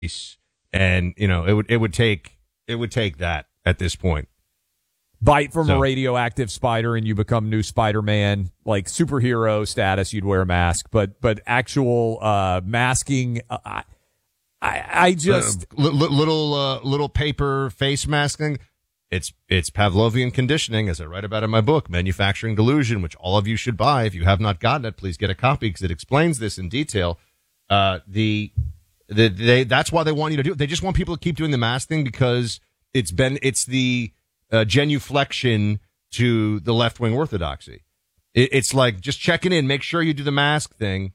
And, it would take that at this point. Bite from a radioactive spider and you become new Spider-Man, like superhero status, you'd wear a mask, but actual masking, I just little paper face masking. It's Pavlovian conditioning, as I write about in my book, Manufacturing Delusion, which all of you should buy. If you have not gotten it, please get a copy because it explains this in detail. That's why they want you to do it. They just want people to keep doing the mask thing because it's the genuflection to the left-wing orthodoxy. It's like just checking in, make sure you do the mask thing,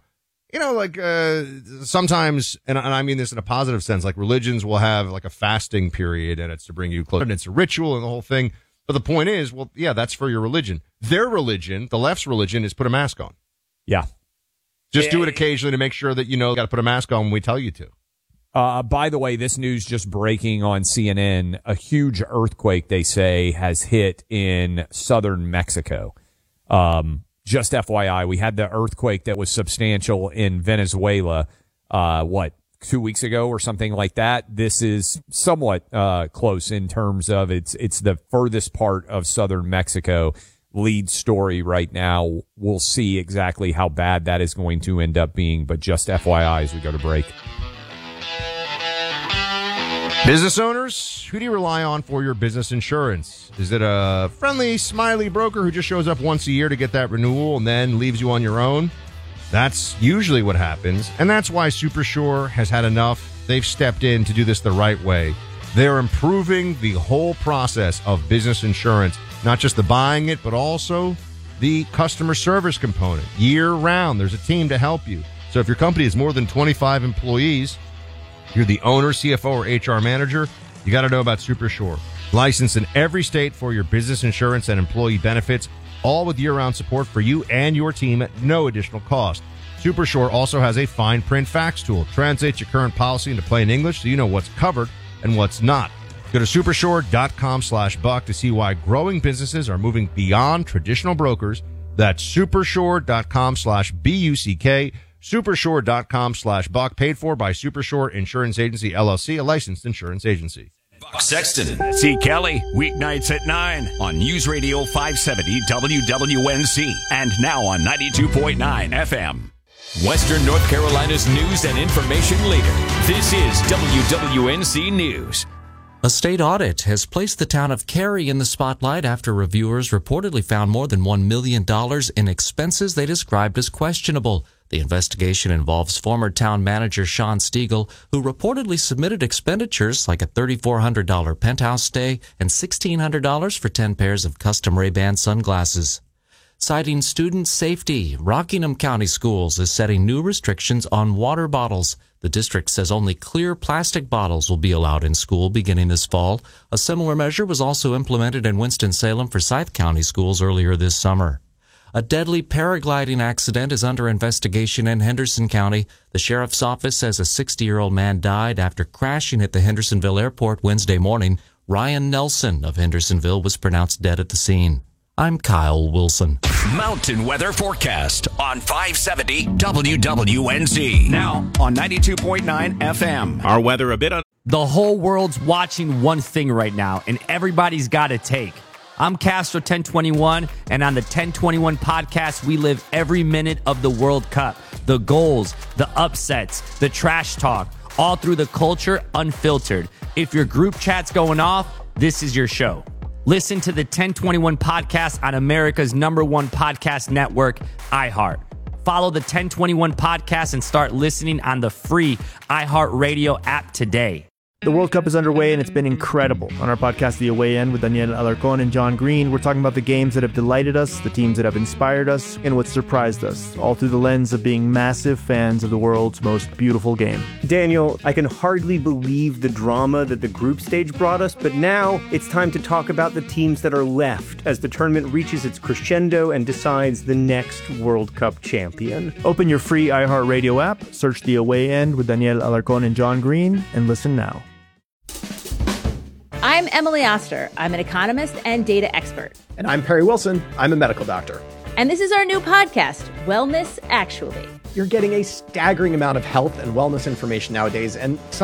sometimes, and I mean this in a positive sense, like religions will have like a fasting period and it's to bring you closer and it's a ritual and the whole thing. But the point is, well, yeah, that's for your religion. Their religion, the left's religion, is put a mask on. Yeah. Just do it occasionally to make sure that got to put a mask on when we tell you to. By the way, this news just breaking on CNN, a huge earthquake, they say, has hit in southern Mexico. Just FYI, we had the earthquake that was substantial in Venezuela, 2 weeks ago or something like that. This is somewhat close in terms of it's the furthest part of southern Mexico. Lead story right now. We'll see exactly how bad that is going to end up being, but just FYI as we go to break. Business owners, who do you rely on for your business insurance? Is it a friendly, smiley broker who just shows up once a year to get that renewal and then leaves you on your own? That's usually what happens, and that's why Supersure has had enough. They've stepped in to do this the right way. They're improving the whole process of business insurance, not just the buying it, but also the customer service component. Year-round, there's a team to help you. So if your company has more than 25 employees, you're the owner, CFO, or HR manager, you got to know about Supersure. Licensed in every state for your business insurance and employee benefits, all with year-round support for you and your team at no additional cost. Supersure also has a fine print fax tool. Translates your current policy into plain English so you know what's covered and what's not. Go to supersure.com/buck to see why growing businesses are moving beyond traditional brokers. That's supersure.com/BUCK. Supersure.com/buck, paid for by Supersure Insurance Agency, LLC, a licensed insurance agency. Buck Sexton, C. Kelly, weeknights at 9 on News Radio 570 WWNC and now on 92.9 FM. Western North Carolina's news and information leader. This is WWNC News. A state audit has placed the town of Cary in the spotlight after reviewers reportedly found more than $1 million in expenses they described as questionable. The investigation involves former town manager Sean Stiegel, who reportedly submitted expenditures like a $3,400 penthouse stay and $1,600 for 10 pairs of custom Ray-Ban sunglasses. Citing student safety, Rockingham County Schools is setting new restrictions on water bottles. The district says only clear plastic bottles will be allowed in school beginning this fall. A similar measure was also implemented in Winston-Salem for Scythe County schools earlier this summer. A deadly paragliding accident is under investigation in Henderson County. The sheriff's office says a 60-year-old man died after crashing at the Hendersonville airport Wednesday morning. Ryan Nelson of Hendersonville was pronounced dead at the scene. I'm Kyle Wilson. Mountain weather forecast on 570 WWNC. Now on 92.9 FM. Our weather a bit on. The whole world's watching one thing right now, and everybody's got a take. I'm Castro 1021, and on the 1021 podcast, we live every minute of the World Cup. The goals, the upsets, the trash talk, all through the culture, unfiltered. If your group chat's going off, this is your show. Listen to the 1021 podcast on America's #1 podcast network, iHeart. Follow the 1021 podcast and start listening on the free iHeartRadio app today. The World Cup is underway, and it's been incredible. On our podcast, The Away End, with Daniel Alarcón and John Green, we're talking about the games that have delighted us, the teams that have inspired us, and what surprised us, all through the lens of being massive fans of the world's most beautiful game. Daniel, I can hardly believe the drama that the group stage brought us, but now it's time to talk about the teams that are left as the tournament reaches its crescendo and decides the next World Cup champion. Open your free iHeartRadio app, search The Away End with Daniel Alarcón and John Green, and listen now. I'm Emily Oster. I'm an economist and data expert. And I'm Perry Wilson. I'm a medical doctor. And this is our new podcast, Wellness Actually. You're getting a staggering amount of health and wellness information nowadays, and some